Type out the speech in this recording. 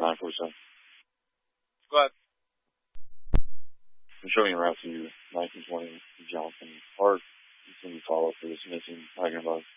947. Go ahead. I'm showing a route to 1920 Johnson Park. It's going to follow up for this missing wagon bug.